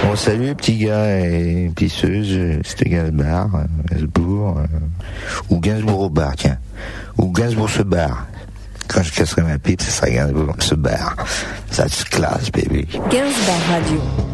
Bon, salut les petits gars et pisseuses, c'était Gainsbourg, ou Gainsbourg au bar, tiens. Ou Gainsbourg se barre. Quand je casserai ma pipe, ça sera Gainsbourg se barre. Ça se classe, baby. Gainsbourg Radio.